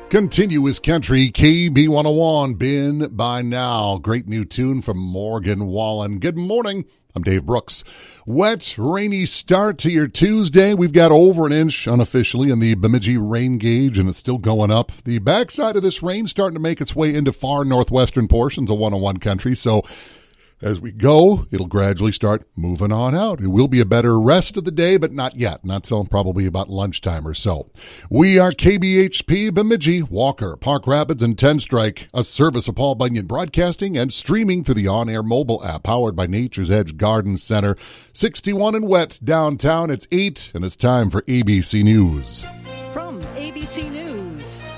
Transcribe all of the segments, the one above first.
Continuous Country, KB101, Been By Now. Great new tune from Morgan Wallen. Good morning. I'm Dave Brooks. Wet, rainy start to your Tuesday. We've got over an inch unofficially in the Bemidji rain gauge, and it's still going up. The backside of this rain starting to make its way into far northwestern portions of 101 Country, so as we go, it'll gradually start moving on out. It will be a better rest of the day, but not yet. Not till probably about lunchtime or so. We are KBHP, Bemidji, Walker, Park Rapids, and 10 Strike, a service of Paul Bunyan Broadcasting and streaming through the on-air mobile app powered by Nature's Edge Garden Center. 61 and wet downtown. It's 8, and it's time for ABC News. From ABC News,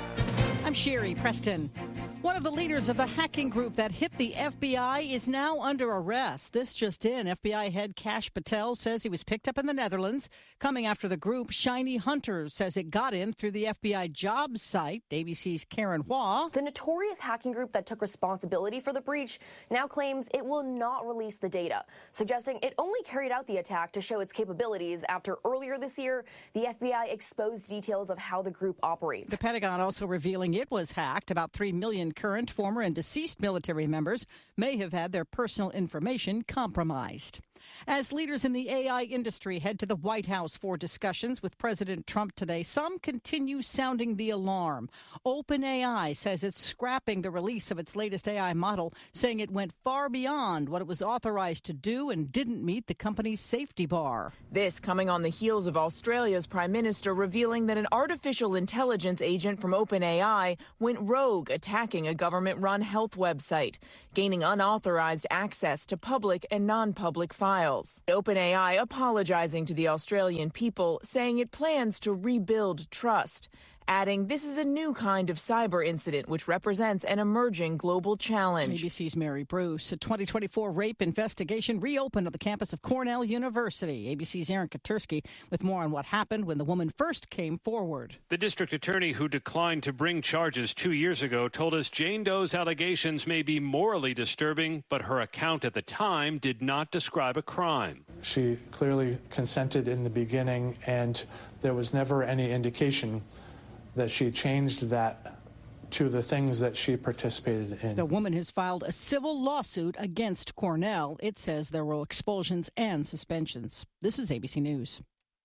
I'm Sherry Preston. One of the leaders of the hacking group that hit the FBI is now under arrest. This just in. FBI head Kash Patel says he was picked up in the Netherlands. Coming after the group, Shiny Hunters says it got in through the FBI jobs site. ABC's Karen Hua. The notorious hacking group that took responsibility for the breach now claims it will not release the data, suggesting it only carried out the attack to show its capabilities after earlier this year, the FBI exposed details of how the group operates. The Pentagon also revealing it was hacked. About 3 million current, former, and deceased military members may have had their personal information compromised. As leaders in the AI industry head to the White House for discussions with President Trump today, some continue sounding the alarm. OpenAI says it's scrapping the release of its latest AI model, saying it went far beyond what it was authorized to do and didn't meet the company's safety bar. This coming on the heels of Australia's Prime Minister revealing that an artificial intelligence agent from OpenAI went rogue, attacking a government-run health website, gaining unauthorized access to public and non-public files. OpenAI apologizing to the Australian people, saying it plans to rebuild trust, adding this is a new kind of cyber incident which represents an emerging global challenge. ABC's Mary Bruce. A 2024 rape investigation reopened on the campus of Cornell University. ABC's Aaron Katursky with more on what happened when the woman first came forward. The district attorney who declined to bring charges 2 years ago told us Jane Doe's allegations may be morally disturbing, but her account at the time did not describe a crime. She clearly consented in the beginning, and there was never any indication that she changed that to the things that she participated in. The woman has filed a civil lawsuit against Cornell. It says there were expulsions and suspensions. This is ABC News.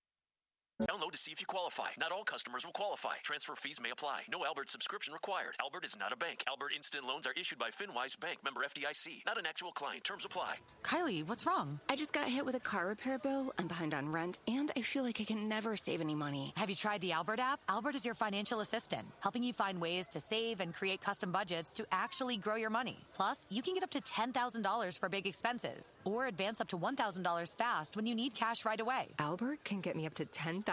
Download to see if you qualify. Not all customers will qualify. Transfer fees may apply. No Albert subscription required. Albert is not a bank. Albert Instant Loans are issued by FinWise Bank, member FDIC. Not an actual client. Terms apply. Kylie, what's wrong? I just got hit with a car repair bill. I'm behind on rent, and I feel like I can never save any money. Have you tried the Albert app? Albert is your financial assistant, helping you find ways to save and create custom budgets to actually grow your money. Plus, you can get up to $10,000 for big expenses, or advance up to $1,000 fast when you need cash right away. Albert can get me up to $10,000?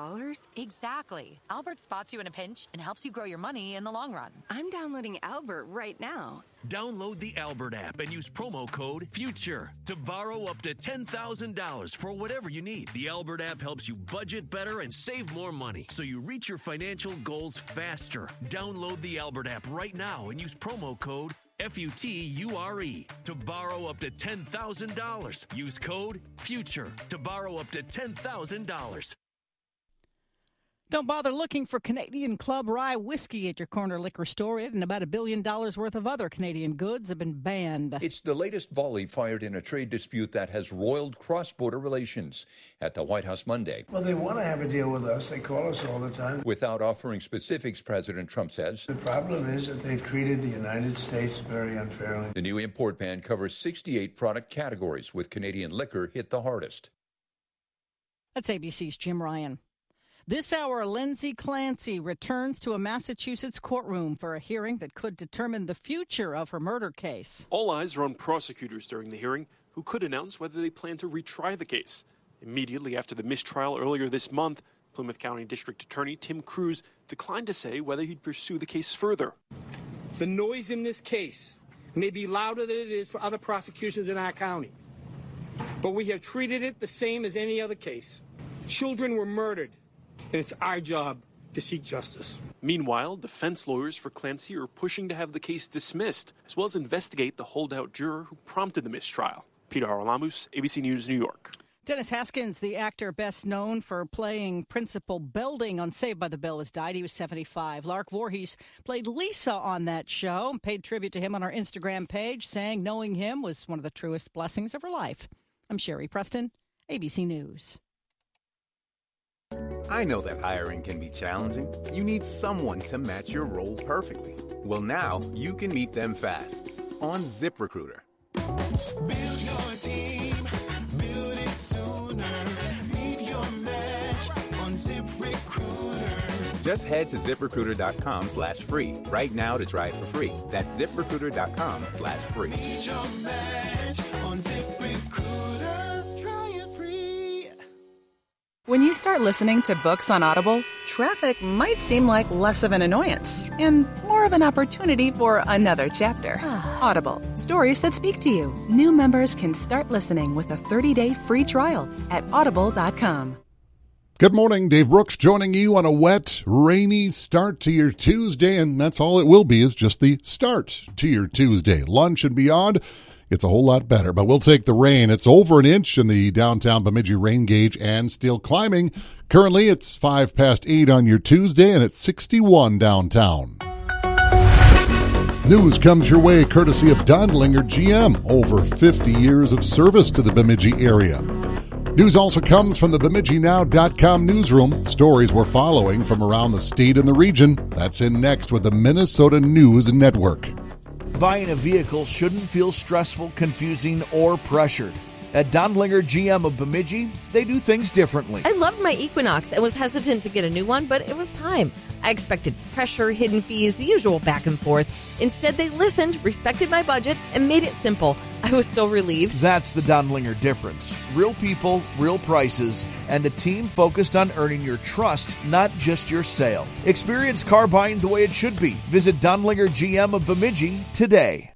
Exactly. Albert spots you in a pinch and helps you grow your money in the long run. I'm downloading Albert right now. Download the Albert app and use promo code FUTURE to borrow up to $10,000 for whatever you need. The Albert app helps you budget better and save more money so you reach your financial goals faster. Download the Albert app right now and use promo code FUTURE to borrow up to $10,000. Use code FUTURE to borrow up to $10,000. Don't bother looking for Canadian Club Rye whiskey at your corner liquor store. It and about $1 billion worth of other Canadian goods have been banned. It's the latest volley fired in a trade dispute that has roiled cross-border relations at the White House Monday. Well, they want to have a deal with us. They call us all the time. Without offering specifics, President Trump says the problem is that they've treated the United States very unfairly. The new import ban covers 68 product categories, with Canadian liquor hit the hardest. That's ABC's Jim Ryan. This hour, Lindsay Clancy returns to a Massachusetts courtroom for a hearing that could determine the future of her murder case. All eyes are on prosecutors during the hearing, who could announce whether they plan to retry the case. Immediately after the mistrial earlier this month, Plymouth County District Attorney Tim Cruz declined to say whether he'd pursue the case further. The noise in this case may be louder than it is for other prosecutions in our county, but we have treated it the same as any other case. Children were murdered, and it's our job to seek justice. Meanwhile, defense lawyers for Clancy are pushing to have the case dismissed, as well as investigate the holdout juror who prompted the mistrial. Peter Haralamus, ABC News, New York. Dennis Haskins, the actor best known for playing Principal Belding on Saved by the Bell, has died. He was 75. Lark Voorhees played Lisa on that show, paid tribute to him on our Instagram page, saying knowing him was one of the truest blessings of her life. I'm Sherry Preston, ABC News. I know that hiring can be challenging. You need someone to match your role perfectly. Well, now you can meet them fast on ZipRecruiter. Build your team, build it sooner. Meet your match on ZipRecruiter. Just head to ZipRecruiter.com/free right now to try it for free. That's ZipRecruiter.com/free. Meet your match on ZipRecruiter. Try it free. When you start listening to books on Audible, traffic might seem like less of an annoyance and more of an opportunity for another chapter. Audible, stories that speak to you. New members can start listening with a 30-day free trial at audible.com. Good morning, Dave Brooks joining you on a wet, rainy start to your Tuesday, and that's all it will be is just the start to your Tuesday. Lunch and beyond, it's a whole lot better, but we'll take the rain. It's over an inch in the downtown Bemidji rain gauge and still climbing. Currently, it's 5 past 8 on your Tuesday, and it's 61 downtown. News comes your way courtesy of Dondlinger GM, over 50 years of service to the Bemidji area. News also comes from the BemidjiNow.com newsroom. Stories we're following from around the state and the region. That's in next with the Minnesota News Network. Buying a vehicle shouldn't feel stressful, confusing, or pressured. At Dondlinger GM of Bemidji, they do things differently. I loved my Equinox and was hesitant to get a new one, but it was time. I expected pressure, hidden fees, the usual back and forth. Instead, they listened, respected my budget, and made it simple. I was so relieved. That's the Dondlinger difference. Real people, real prices, and a team focused on earning your trust, not just your sale. Experience car buying the way it should be. Visit Dondlinger GM of Bemidji today.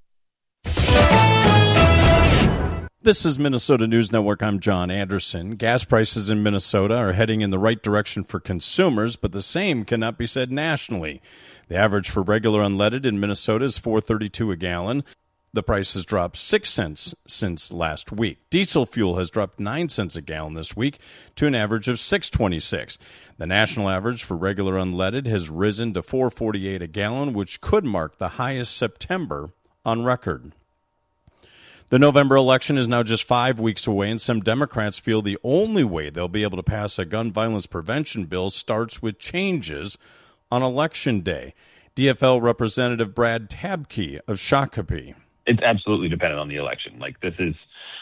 This is Minnesota News Network. I'm John Anderson. Gas prices in Minnesota are heading in the right direction for consumers, but the same cannot be said nationally. The average for regular unleaded in Minnesota is $4.32 a gallon. The price has dropped 6 cents since last week. Diesel fuel has dropped 9 cents a gallon this week to an average of $6.26. The national average for regular unleaded has risen to $4.48 a gallon, which could mark the highest September on record. The November election is now just 5 weeks away, and some Democrats feel the only way they'll be able to pass a gun violence prevention bill starts with changes on Election Day. DFL Representative Brad Tabke of Shakopee. It's absolutely dependent on the election. Like this is,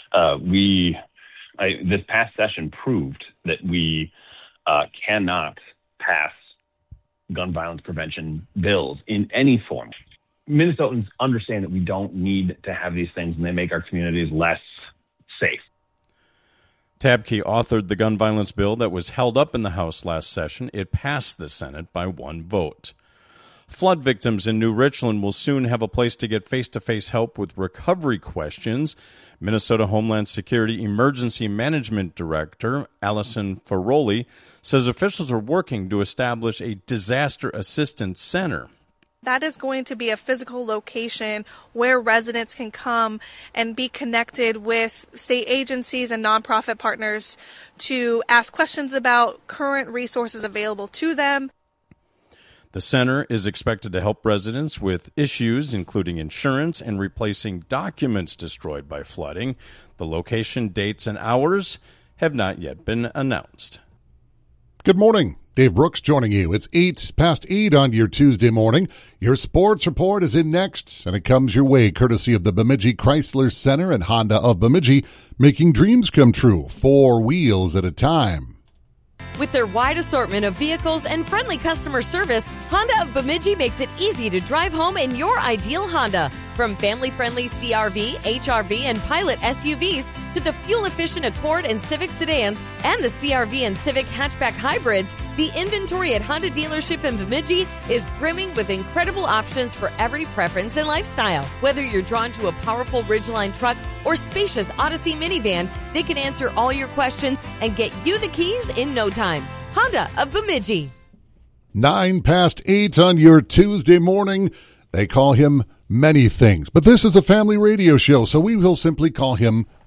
this past session proved that we cannot pass gun violence prevention bills in any form. Minnesotans understand that we don't need to have these things, and they make our communities less safe. Tabke authored the gun violence bill that was held up in the House last session. It passed the Senate by 1 vote. Flood victims in New Richland will soon have a place to get face-to-face help with recovery questions. Minnesota Homeland Security Emergency Management Director Allison Ferroli says officials are working to establish a disaster assistance center. That is going to be a physical location where residents can come and be connected with state agencies and nonprofit partners to ask questions about current resources available to them. The center is expected to help residents with issues including insurance and replacing documents destroyed by flooding. The location, dates, and hours have not yet been announced. Good morning. Dave Brooks joining you. It's 8 past 8 on your Tuesday morning. Your sports report is in next, and it comes your way courtesy of the Bemidji Chrysler Center and Honda of Bemidji, making dreams come true, 4 wheels at a time. With their wide assortment of vehicles and friendly customer service, Honda of Bemidji makes it easy to drive home in your ideal Honda. From family-friendly CR-V, HR-V, and Pilot SUVs to the fuel-efficient Accord and Civic sedans and the CR-V and Civic hatchback hybrids, the inventory at Honda dealership in Bemidji is brimming with incredible options for every preference and lifestyle. Whether you're drawn to a powerful Ridgeline truck or spacious Odyssey minivan, they can answer all your questions and get you the keys in no time. Honda of Bemidji. 9 past 8 on your Tuesday morning. They call him many things, but this is a family radio show, so we will simply call him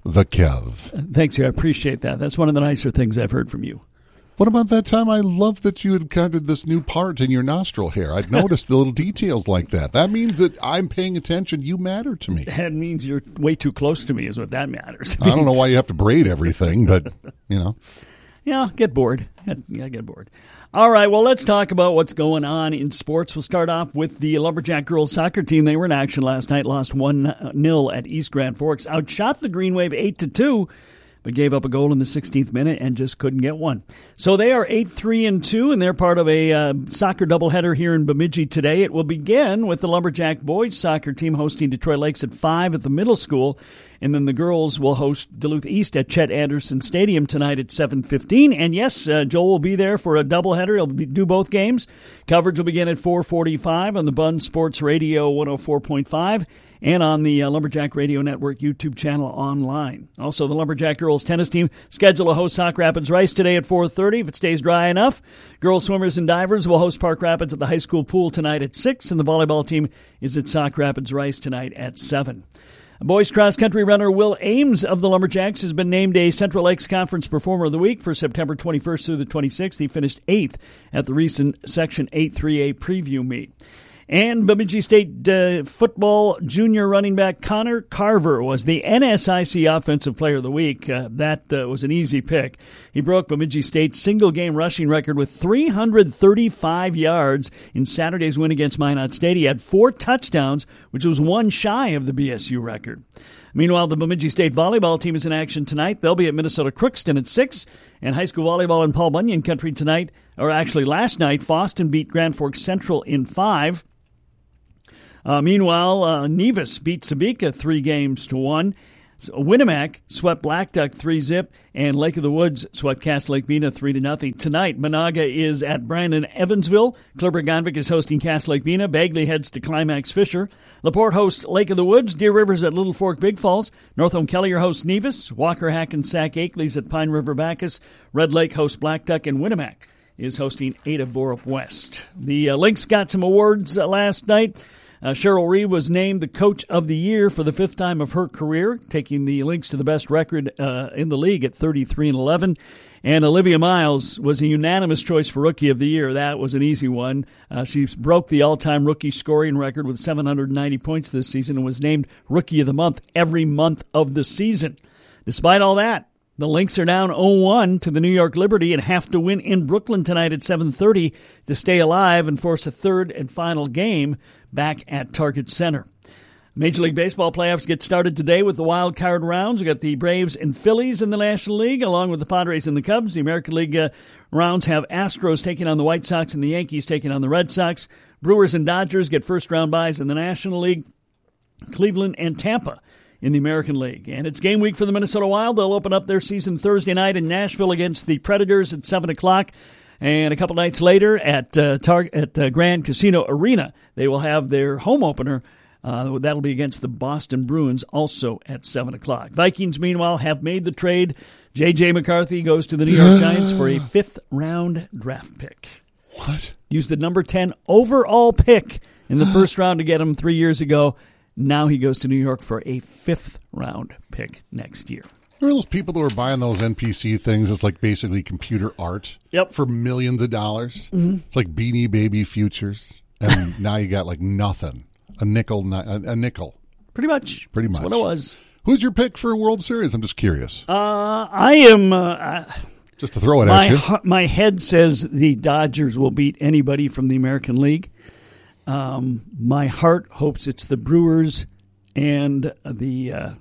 the Kev. Thanks, you. I appreciate that. That's one of the nicer things I've heard from you. What about that time I loved that you encountered this new part in your nostril hair? I'd noticed the little details like that. That means that I'm paying attention. You matter to me. That means you're way too close to me is what that matters. I don't know why you have to braid everything, but, you know. Yeah, get bored. Yeah, get bored. All right, well, let's talk about what's going on in sports. We'll start off with the Lumberjack girls soccer team. They were in action last night, lost 1-0 at East Grand Forks. Outshot the Green Wave 8-2. But gave up a goal in the 16th minute and just couldn't get one. So they are 8-3-2, and they're part of a soccer doubleheader here in Bemidji today. It will begin with the Lumberjack boys soccer team hosting Detroit Lakes at 5 at the middle school, and then the girls will host Duluth East at Chet Anderson Stadium tonight at 7:15. And yes, Joel will be there for a doubleheader. He'll do both games. Coverage will begin at 4:45 on the Bun Sports Radio 104.5. and on the Lumberjack Radio Network YouTube channel online. Also, the Lumberjack girls tennis team scheduled to host Sauk Rapids Rice today at 4:30 if it stays dry enough. Girls swimmers and divers will host Park Rapids at the high school pool tonight at 6, and the volleyball team is at Sauk Rapids Rice tonight at 7. Boys cross-country runner Will Ames of the Lumberjacks has been named a Central Lakes Conference Performer of the Week for September 21st through the 26th. He finished 8th at the recent Section 8-3A preview meet. And Bemidji State football junior running back Connor Carver was the NSIC Offensive Player of the Week. That was an easy pick. He broke Bemidji State's single-game rushing record with 335 yards in Saturday's win against Minot State. He had 4 touchdowns, which was one shy of the BSU record. Meanwhile, the Bemidji State volleyball team is in action tonight. They'll be at Minnesota Crookston at 6. And high school volleyball in Paul Bunyan Country tonight, or actually last night, Foston beat Grand Forks Central in 5. Meanwhile, Nevis beat Sabika 3-1. So Winnemac swept Black Duck 3-0, and Lake of the Woods swept Cass Lake Bena 3-0. Tonight, Monaga is at Brandon Evansville. Clubber-Gonvick is hosting Cass Lake Bena. Bagley heads to Climax Fisher. LaPorte hosts Lake of the Woods. Deer River's at Little Fork Big Falls. Northam Kellier hosts Nevis. Walker Hackensack Akeley's at Pine River Bacchus. Red Lake hosts Black Duck, and Winnemac is hosting Ada Borup West. The Lynx got some awards last night. Cheryl Reeve was named the Coach of the Year for the 5th time of her career, taking the Lynx to the best record in the league at 33-11. And Olivia Miles was a unanimous choice for Rookie of the Year. That was an easy one. She broke the all-time rookie scoring record with 790 points this season and was named Rookie of the Month every month of the season. Despite all that, the Lynx are down 0-1 to the New York Liberty and have to win in Brooklyn tonight at 7:30 to stay alive and force a third and final game back at Target Center. Major League Baseball playoffs get started today with the wild card rounds. We've got the Braves and Phillies in the National League, along with the Padres and the Cubs. The American League rounds have Astros taking on the White Sox and the Yankees taking on the Red Sox. Brewers and Dodgers get first-round byes in the National League. Cleveland and Tampa in the American League. And it's game week for the Minnesota Wild. They'll open up their season Thursday night in Nashville against the Predators at 7 o'clock. And a couple nights later at Grand Casino Arena, they will have their home opener. That'll be against the Boston Bruins, also at 7 o'clock. Vikings, meanwhile, have made the trade. J.J. McCarthy goes to the New York Giants for a 5th-round draft pick. What? Used the number 10 overall pick in the first round to get him 3 years ago. Now he goes to New York for a 5th-round pick next year. Remember those people who are buying those NPC things? It's like basically computer art for millions of dollars. Mm-hmm. It's like Beanie Baby futures. And now you got like nothing. A nickel. Pretty much. That's what it was. Who's your pick for World Series? I'm just curious. I am... just to throw it at you. My head says the Dodgers will beat anybody from the American League. My heart hopes it's the Brewers and the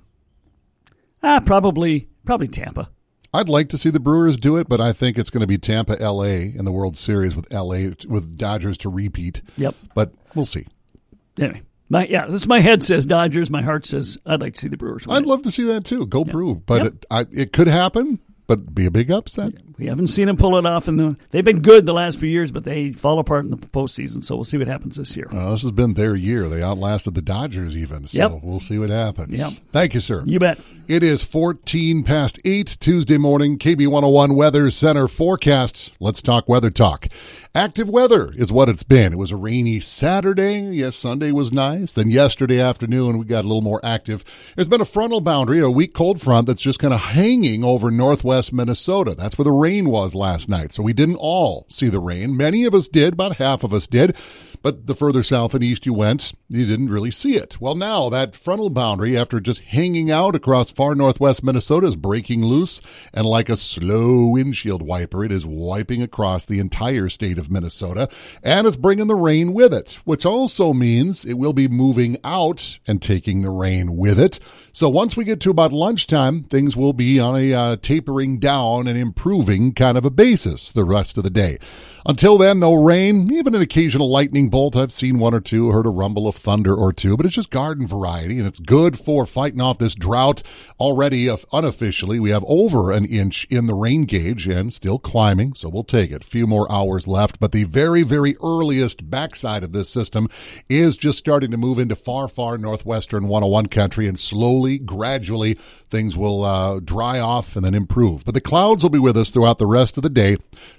probably Tampa. I'd like to see the Brewers do it, but I think it's going to be Tampa, L.A. in the World Series with Dodgers to repeat. Yep. But we'll see. Anyway, my head says Dodgers. My heart says I'd like to see the Brewers win. I'd love to see that too. Go Brew. But it could happen. But be a big upset. We haven't seen them pull it off. They've been good the last few years, but they fall apart in the postseason. So we'll see what happens this year. This has been their year. They outlasted the Dodgers even. So we'll see what happens. Yep. Thank you, sir. You bet. It is 14 past 8 Tuesday morning. KB101 Weather Center forecast. Let's talk weather talk. Active weather is what it's been. It was a rainy Saturday. Yes, Sunday was nice. Then yesterday afternoon, we got a little more active. There's been a frontal boundary, a weak cold front that's just kind of hanging over northwest Minnesota. That's where the rain was last night. So we didn't all see the rain. Many of us did, about half of us did. But the further south and east you went, you didn't really see it. Well, now that frontal boundary, after just hanging out across far northwest Minnesota, is breaking loose. And like a slow windshield wiper, it is wiping across the entire state of Minnesota. And it's bringing the rain with it, which also means it will be moving out and taking the rain with it. So once we get to about lunchtime, things will be on a tapering down and improving kind of a basis the rest of the day. Until then, no rain, even an occasional lightning bolt. I've seen one or two, heard a rumble of thunder or two, but it's just garden variety, and it's good for fighting off this drought. Already, unofficially, we have over an inch in the rain gauge and still climbing, so we'll take it. A few more hours left, but the very, very earliest backside of this system is just starting to move into far, far northwestern 101 country, and slowly, gradually, things will dry off and then improve. But the clouds will be with us throughout the rest of the day.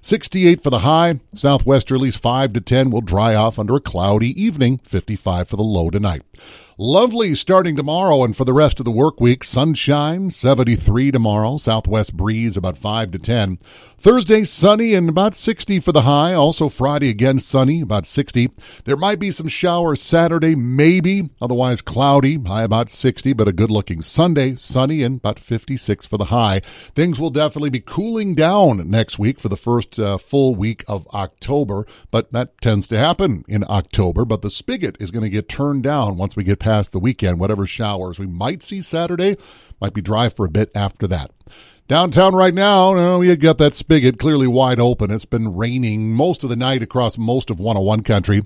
68 for the high. Southwesterlies 5 to 10 will dry off under a cloudy evening, 55 for the low tonight. Lovely starting tomorrow and for the rest of the work week. Sunshine, 73 tomorrow. Southwest breeze about 5 to 10. Thursday, sunny and about 60 for the high. Also Friday again, sunny, about 60. There might be some showers Saturday, maybe. Otherwise cloudy, high about 60, but a good-looking Sunday, sunny and about 56 for the high. Things will definitely be cooling down next week for the first full week of October, but that tends to happen in October. But the spigot is going to get turned down once we get past the weekend. Whatever showers we might see Saturday might be dry for a bit after that. Downtown right now, we got that spigot clearly wide open. It's been raining most of the night across most of 101 country.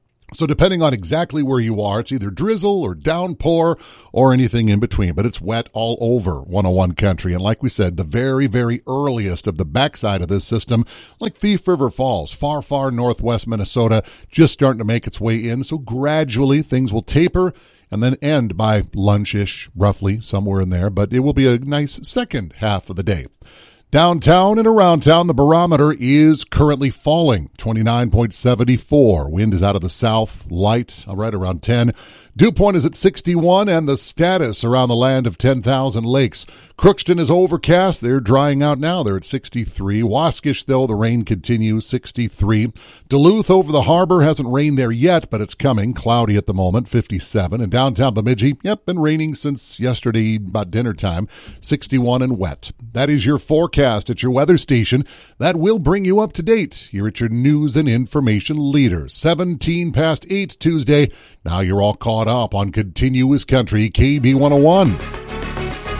So depending on exactly where you are, it's either drizzle or downpour or anything in between. But it's wet all over 101 country. And like we said, the very, very earliest of the backside of this system, like Thief River Falls, far, far northwest Minnesota, just starting to make its way in. So gradually things will taper and then end by lunch-ish, roughly, somewhere in there. But it will be a nice second half of the day. Downtown and around town, the barometer is currently falling, 29.74. Wind is out of the south, light, right around 10. Dew point is at 61, and the status around the land of 10,000 lakes. Crookston is overcast. They're drying out now. They're at 63. Waskish, though, the rain continues, 63. Duluth over the harbor hasn't rained there yet, but it's coming. Cloudy at the moment, 57. And downtown Bemidji, been raining since yesterday about dinner time, 61 and wet. That is your forecast at your weather station. That will bring you up to date here at your news and information leader. 17 past 8 Tuesday. Now you're all caught up on Continuous Country, KB 101.